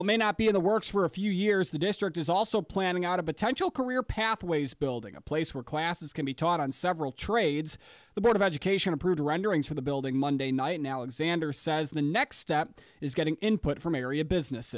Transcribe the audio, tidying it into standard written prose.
It may not be in the works for a few years. The district is also planning out a potential career pathways building, a place where classes can be taught on several trades. The Board of Education approved renderings for the building Monday night, and Alexander says the next step is getting input from area businesses.